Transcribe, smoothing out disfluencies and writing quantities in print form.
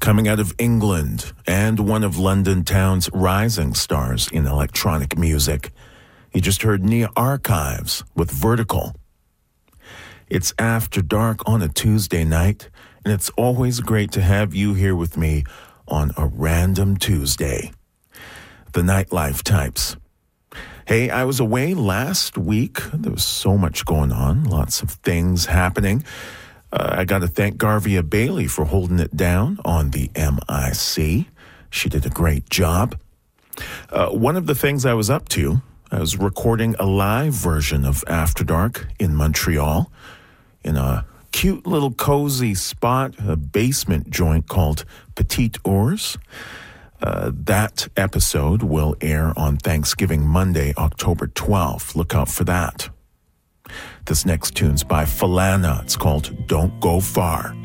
Coming out of England and one of London town's rising stars in electronic music, you just heard Nia Archives with Vertical. It's After Dark on a Tuesday night, and it's always great to have you here with me on a random Tuesday. The nightlife types. Hey, I was away last week. There was so much going on, lots of things happening. I got to thank Garvia Bailey for holding it down on the MIC. She did a great job. One of the things I was up to, I was recording a live version of After Dark in Montreal in a cute little cozy spot, a basement joint called Petite Ours. That episode will air on Thanksgiving Monday, October 12th. Look out for that. This next tune's by Falana. It's called Don't Go Far.